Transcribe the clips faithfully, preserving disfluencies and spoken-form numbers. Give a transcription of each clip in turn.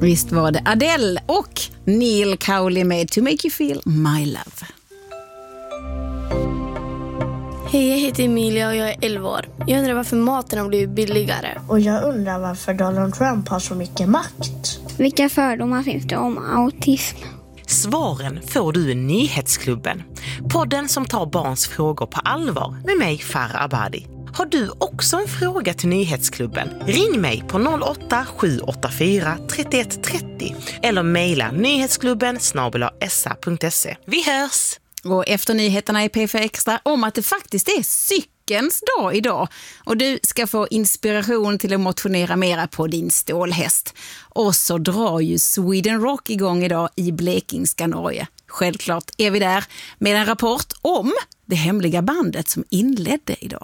Visst var det Adele och Neil Cowley med To Make You Feel My Love. Hej, jag heter Emilia och jag är elva år. Jag undrar varför maten har blivit billigare. Och jag undrar varför Donald Trump har så mycket makt. Vilka fördomar finns det om autism? Svaren får du i Nyhetsklubben. Podden som tar barns frågor på allvar med mig, Farah Abadi. Har du också en fråga till Nyhetsklubben? Ring mig på noll åtta sju åtta fyra tre ett tre noll eller mejla nyhetsklubben snabel-a s a punkt se. Vi hörs! Och efter nyheterna i P fyra Extra om att det faktiskt är cykelns dag idag. Och du ska få inspiration till att motionera mera på din stålhäst. Och så drar ju Sweden Rock igång idag i Blekingska Norge. Självklart är vi där med en rapport om det hemliga bandet som inledde idag.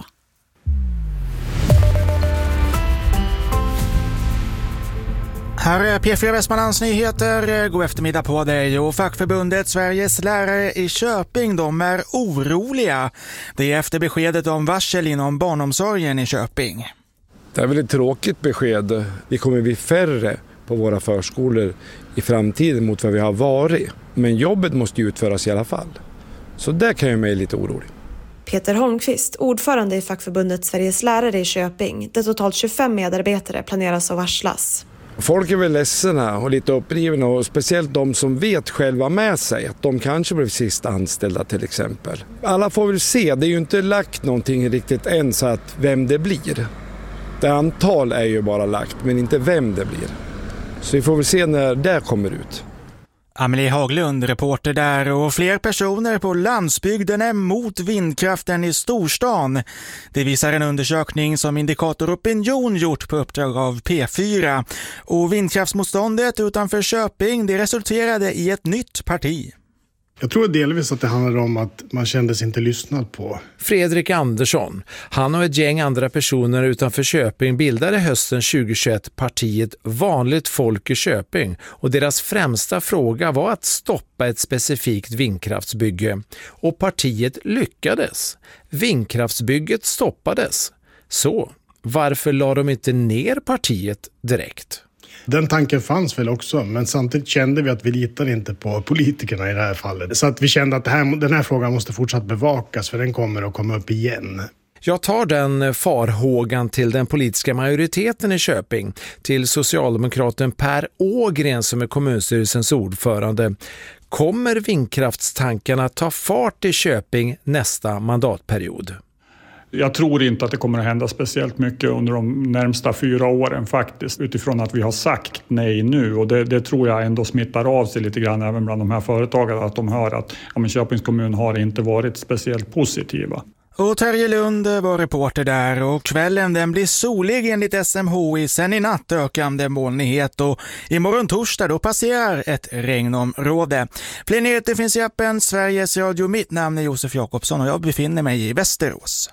Här är P fyra Västmanlands nyheter. God eftermiddag på dig. Och fackförbundet Sveriges lärare i Köping, de är oroliga. Det är efter beskedet om varsel inom barnomsorgen i Köping. Det är väl ett tråkigt besked. Vi kommer bli färre på våra förskolor i framtiden mot vad vi har varit. Men jobbet måste ju utföras i alla fall. Så där kan jag mig lite orolig. Peter Holmqvist, ordförande i fackförbundet Sveriges lärare i Köping, där totalt tjugofem medarbetare planeras att varslas. Folk är väl ledsna och lite upprivna, och speciellt de som vet själva med sig att de kanske blir sist anställda till exempel. Alla får väl se, det är ju inte lagt någonting riktigt än så att vem det blir. Det antal är ju bara lagt, men inte vem det blir. Så vi får väl se när det kommer ut. Amelie Haglund, reporter där, och fler personer på landsbygden är mot vindkraften i storstan. Det visar en undersökning som Indikator Opinion gjort på uppdrag av P fyra. Och vindkraftsmotståndet utanför Köping, det resulterade i ett nytt parti. Jag tror delvis att det handlar om att man kändes inte lyssnad på. Fredrik Andersson, han och ett gäng andra personer utanför Köping bildade hösten tjugohundratjugoett partiet Vanligt folk i Köping, och deras främsta fråga var att stoppa ett specifikt vindkraftsbygge. Och partiet lyckades. Vindkraftsbygget stoppades. Så, varför la de inte ner partiet direkt? Den tanken fanns väl också, men samtidigt kände vi att vi litar inte på politikerna i det här fallet. Så att vi kände att det här, den här frågan måste fortsatt bevakas, för den kommer att komma upp igen. Jag tar den farhågan till den politiska majoriteten i Köping, till socialdemokraten Per Ågren som är kommunstyrelsens ordförande. Kommer vindkraftstankarna ta fart i Köping nästa mandatperiod? Jag tror inte att det kommer att hända speciellt mycket under de närmsta fyra åren faktiskt, utifrån att vi har sagt nej nu, och det, det tror jag ändå smittar av sig lite grann även bland de här företagarna, att de hör att ja, men Köpings kommun har inte varit speciellt positiva. Och Terje Lund var reporter där, och kvällen den blir solig enligt S M H I, sen i natt ökande molnighet, och imorgon torsdag då passerar ett regnområde. Fler nyheter finns i appen Sveriges Radio. Mitt namn är Josef Jakobsson och jag befinner mig i Västerås.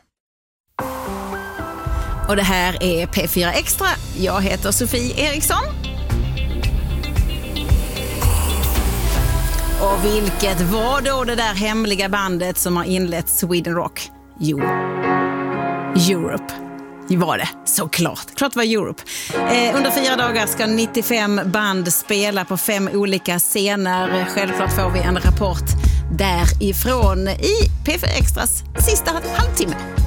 Och det här är P fyra Extra. Jag heter Sofie Eriksson. Och vilket var då det där hemliga bandet som har inlett Sweden Rock? Jo, Europe. Var det, såklart. Klart var Europe. Eh, under fyra dagar ska nittiofem band spela på fem olika scener. Självklart får vi en rapport därifrån i P fyra Extras sista halvtimme.